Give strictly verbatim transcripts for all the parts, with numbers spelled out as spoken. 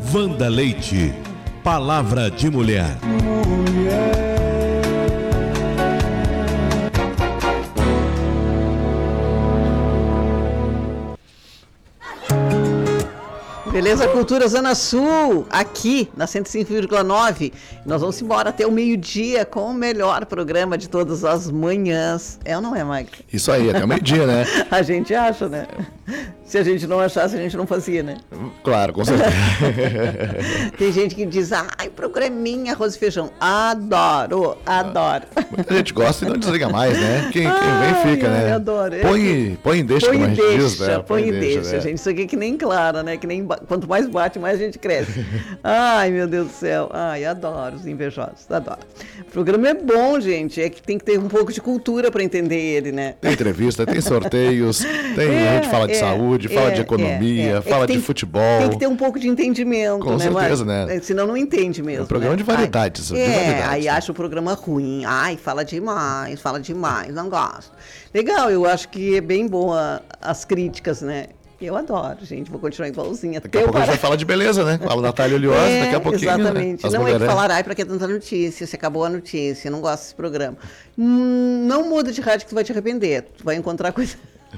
Wanda Leite, Palavra de Mulher. Beleza Cultura Zona Sul, aqui na cento e cinco vírgula nove. Nós vamos embora até o meio-dia com o melhor programa de todas as manhãs. É ou não é, Magda? Isso aí, até o meio-dia, né? A gente acha, né? Se a gente não achasse, a gente não fazia, né? Claro, com certeza. Tem gente que diz, ai, programinha, arroz e feijão. Adoro, adoro. Muita gente gosta e não desliga mais, né? Quem, quem Ai, vem fica, ai, né? Adoro. Põe, põe e deixa, põe como a e gente deixa, diz, né? Põe e deixa, né? gente. Isso aqui é que nem Clara, né? Que nem quanto mais bate, mais a gente cresce. Ai, meu Deus do céu. Ai, adoro os invejosos, adoro. O programa é bom, gente. É que tem que ter um pouco de cultura para entender ele, né? Tem entrevista, tem sorteios, tem, É, a gente fala de é, saúde, fala é, de economia, é, é. fala É de tem, futebol. Tem que ter um pouco de entendimento, Com né? certeza, Mas, né? Senão não entende mesmo. É um programa né? de variedades. Ai, de é, variedades, aí né? acha o programa ruim. Ai, fala demais, fala demais, não gosto. Legal, eu acho que é bem boa as críticas, né? Eu adoro, gente. Vou continuar igualzinha. Daqui a pouco a gente vai falar de beleza, né? Fala Natália Oliosa, é, daqui a pouquinho. Exatamente. Né? Não mulheres... é que falar, ai, pra que tanta notícia? Se acabou a notícia, eu não gosto desse programa. Hum, não muda de rádio que tu vai te arrepender. Tu vai encontrar coisa.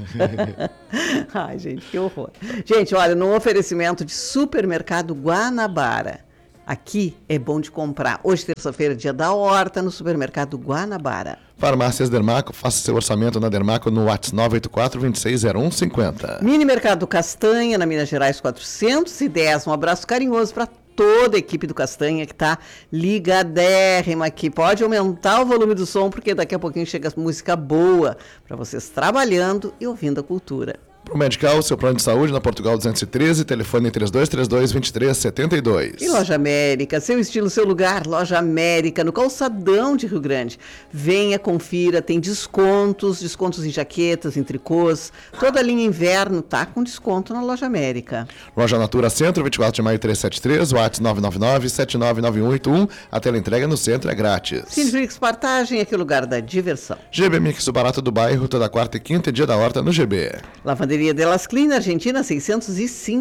Ai, gente, que horror. Gente, olha, no oferecimento de Supermercado Guanabara. Aqui é bom de comprar. Hoje, terça-feira, dia da horta, no Supermercado Guanabara. Farmácias Dermaco, faça seu orçamento na Dermaco no WhatsApp nove oito quatro, dois seis zero um cinco zero. Mini Mercado Castanha, na Minas Gerais quatrocentos e dez. Um abraço carinhoso para toda a equipe do Castanha que está ligadérrima aqui. Pode aumentar o volume do som, porque daqui a pouquinho chega música boa para vocês trabalhando e ouvindo a cultura. Pro Medical, seu plano de saúde na Portugal duzentos e treze, telefone três dois três dois, dois três sete dois. E Loja América, seu estilo, seu lugar, Loja América, no calçadão de Rio Grande. Venha, confira, tem descontos, descontos em jaquetas, em tricôs, toda a linha inverno tá com desconto na Loja América. Loja Natura Centro, vinte e quatro de maio trezentos e setenta e três, WhatsApp nove nove nove, sete nove nove um oito um, a teleentrega no centro é grátis. Cineflix Partagem, aqui é o lugar da diversão. G B Mix, o barato do bairro, toda quarta e quinta e dia da horta no G B. Lavanderia Delas Clean, Argentina, seiscentos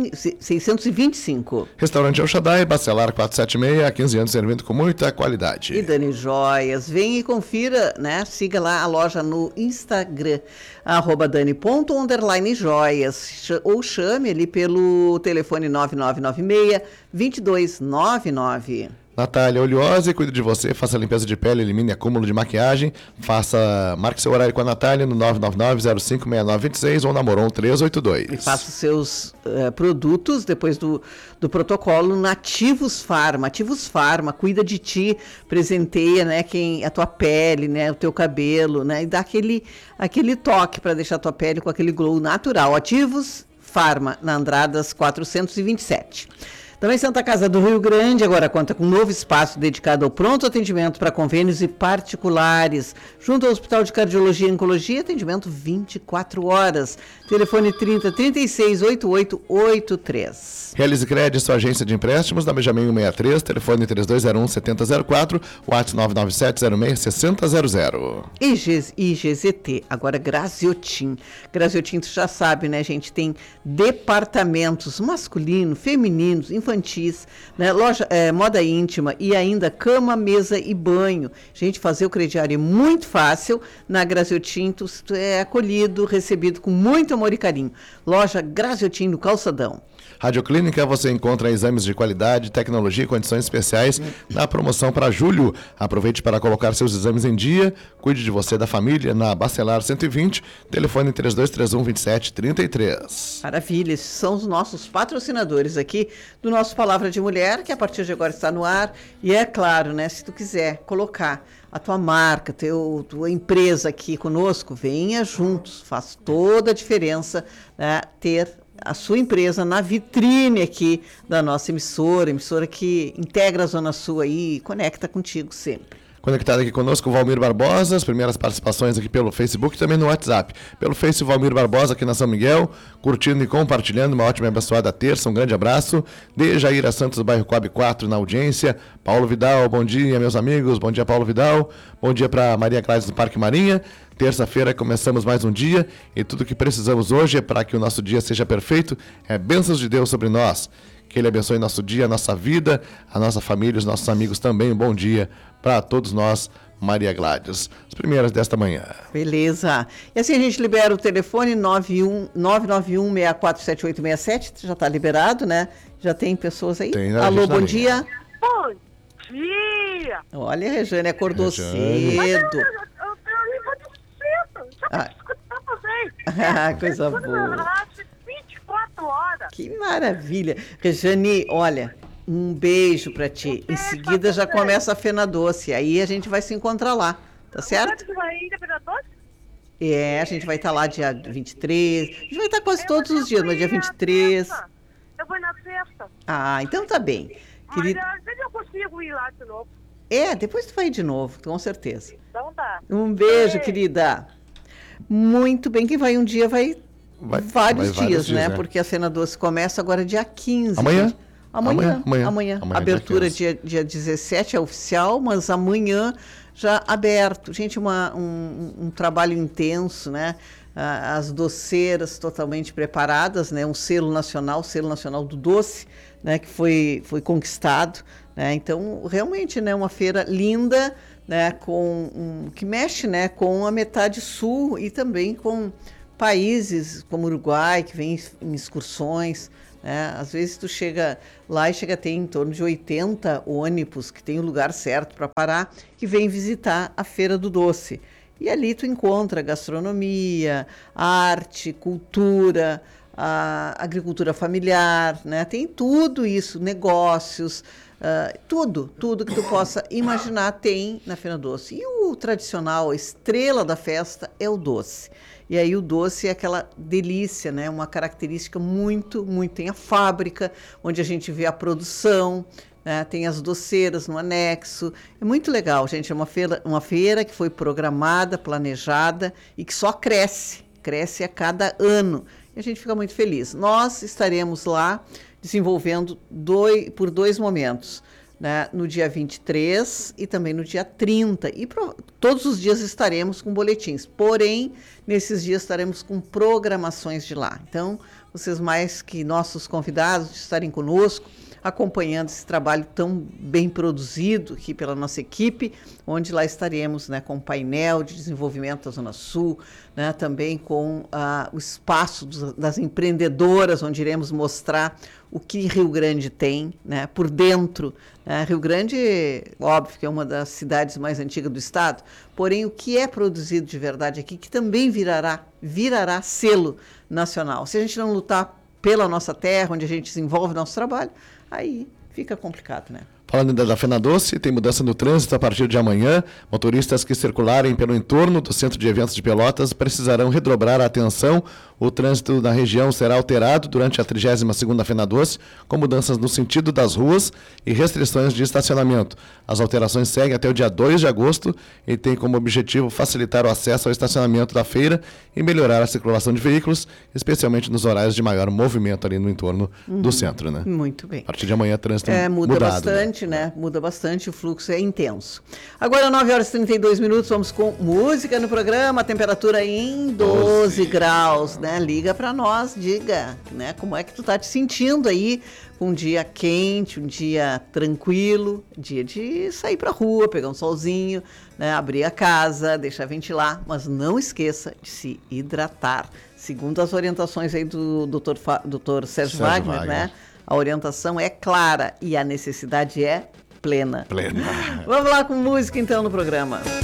e vinte e cinco. Restaurante El Shaddai, Bacelar quatrocentos e setenta e seis, há quinze anos servindo com muita qualidade. E Dani Joias, vem e confira, né? Siga lá a loja no Instagram, arroba dani ponto underline joias, ou chame ali pelo telefone nove nove nove seis, dois dois nove nove. Natália Oliosa, cuide de você, faça limpeza de pele, elimine acúmulo de maquiagem, faça, marque seu horário com a Natália no nove nove nove, zero cinco seis nove dois seis ou na Moron trezentos e oitenta e dois. E faça os seus uh, produtos depois do, do protocolo na Ativos Farma. Ativos Farma, cuida de ti, presenteia, né, quem, a tua pele, né, o teu cabelo, né, e dá aquele, aquele toque para deixar a tua pele com aquele glow natural. Ativos Farma, na Andradas quatrocentos e vinte e sete. Também Santa Casa do Rio Grande agora conta com um novo espaço dedicado ao pronto atendimento para convênios e particulares. Junto ao Hospital de Cardiologia e Oncologia, atendimento vinte e quatro horas. Telefone trinta, trinta e seis, oitenta e oito oitenta e três. Realize Crédito, sua agência de empréstimos, na Benjamin cento e sessenta e três, telefone três dois zero um, sete zero zero quatro, WhatsApp nove nove sete, zero seis, seis zero zero zero. I G Z T, agora Graziotin. Graziotin, tu já sabe, né, gente? Tem departamentos masculino, femininos, infantis, né? Loja, é, moda íntima e ainda cama, mesa e banho. Gente, fazer o crediário é muito fácil. Na Graziotin, tu é acolhido, recebido com muito amor e carinho. Loja Graziotin no Calçadão. Radioclínica, você encontra exames de qualidade, tecnologia e condições especiais na promoção para julho. Aproveite para colocar seus exames em dia. Cuide de você e da família na Bacelar cento e vinte, telefone três dois três um, vinte e sete trinta e três. Maravilha, esses são os nossos patrocinadores aqui do nosso Palavra de Mulher, que a partir de agora está no ar. E é claro, né, se tu quiser colocar a tua marca, teu, tua empresa aqui conosco, venha juntos, faz toda a diferença, né, ter a sua empresa na vitrine aqui da nossa emissora, emissora que integra a Zona Sul aí e conecta contigo sempre. Conectado aqui conosco o Valmir Barbosa, as primeiras participações aqui pelo Facebook e também no WhatsApp. Pelo Face, o Valmir Barbosa aqui na São Miguel, curtindo e compartilhando uma ótima e abençoada terça, um grande abraço. De Jaira Santos, bairro Coab quatro, na audiência. Paulo Vidal, bom dia, meus amigos, bom dia, Paulo Vidal. Bom dia para Maria Gladys do Parque Marinha. Terça-feira começamos mais um dia e tudo que precisamos hoje é para que o nosso dia seja perfeito, é bênçãos de Deus sobre nós. Que Ele abençoe nosso dia, a nossa vida, a nossa família, os nossos amigos também. Um bom dia para todos nós, Maria Gladys. As primeiras desta manhã. Beleza. E assim a gente libera o telefone nove um nove nove um seis quatro sete oito seis sete, já está liberado, né? Já tem pessoas aí? Tem, né? Alô, bom linha. dia. Bom dia! Olha, a Rejane acordou Rejane. Mas eu, cedo. eu, eu, eu ligo de cedo, já Ah. ah. escutando vocês. Ah, coisa Eu escuto boa. na rádio vinte e quatro horas. Que maravilha. Rejane, olha, um beijo para ti. Em seguida já começa a Fena Doce, aí a gente vai se encontrar lá, tá certo? Você vai ir, vereador? É, a gente vai estar lá dia vinte e três, a gente vai estar quase todos os dias, mas dia vinte e três. Eu vou na sexta. Ah, então tá bem. Mas Querido... às vezes eu consigo ir lá de novo. É, depois tu vai ir de novo, com certeza. Então tá. Um beijo, Ei. querida. Muito bem, quem vai um dia vai, Vai- vários, vai dias, vários dias, né? né? Porque a Cena Doce começa agora dia quinze. Amanhã? gente. Amanhã, Amanhã, amanhã. amanhã. Amanhã, Abertura dia dia, dia dezessete é oficial, mas amanhã já aberto. Gente, uma, um, um trabalho intenso, né? Ah, As doceiras totalmente preparadas, né? Um selo nacional, selo nacional do doce, né? Que foi, foi conquistado, né? Então, realmente, né? Uma feira linda, né? Com, um, que mexe, né? Com a metade sul e também com países como o Uruguai, que vem em excursões, né? Às vezes tu chega lá e chega a ter em torno de oitenta ônibus, que tem o lugar certo para parar, que vem visitar a Feira do Doce. E ali tu encontra gastronomia, arte, cultura, a agricultura familiar, né? Tem tudo isso, negócios, uh, tudo, tudo que tu possa imaginar tem na Feira Doce. E o tradicional, a estrela da festa é o doce. E aí o doce é aquela delícia, né? Uma característica muito, muito... Tem a fábrica, onde a gente vê a produção, né? Tem as doceiras no anexo. É muito legal, gente. É uma feira, uma feira que foi programada, planejada e que só cresce. Cresce a cada ano. E a gente fica muito feliz. Nós estaremos lá desenvolvendo dois, por dois momentos. Né, no dia vinte e três e também no dia trinta. E pro, todos os dias estaremos com boletins. Porém, nesses dias estaremos com programações de lá. Então, vocês mais que nossos convidados de estarem conosco, acompanhando esse trabalho tão bem produzido aqui pela nossa equipe, onde lá estaremos, né, com o painel de desenvolvimento da Zona Sul, né, também com ah, o espaço dos, das empreendedoras, onde iremos mostrar o que Rio Grande tem, né, por dentro. Né? Rio Grande, óbvio que é uma das cidades mais antigas do estado, porém o que é produzido de verdade aqui, que também virará, virará selo nacional. Se a gente não lutar pela nossa terra, onde a gente desenvolve nosso trabalho, aí fica complicado, né? Falando ainda da Fena Doce, tem mudança no trânsito a partir de amanhã. Motoristas que circularem pelo entorno do Centro de Eventos de Pelotas precisarão redobrar a atenção. O trânsito na região será alterado durante a trigésima segunda Fena Doce, com mudanças no sentido das ruas e restrições de estacionamento. As alterações seguem até o dia dois de agosto e tem como objetivo facilitar o acesso ao estacionamento da feira e melhorar a circulação de veículos, especialmente nos horários de maior movimento ali no entorno Uhum. do centro, né? Muito bem. A partir de amanhã, trânsito É, muda mudado, bastante, né? Muda bastante, o fluxo é intenso. Agora, nove horas e trinta e dois minutos, vamos com música no programa, a temperatura em doze graus, né? Liga para nós, diga, né? Como é que tu tá te sentindo aí com um dia quente, um dia tranquilo, dia de sair pra rua, pegar um solzinho, né? Abrir a casa, deixar ventilar, mas não esqueça de se hidratar. Segundo as orientações aí do doutor, Fa... doutor Sérgio, Sérgio Wagner, Wagner, né? A orientação é clara e a necessidade é plena. Plena. Vamos lá com música então no programa.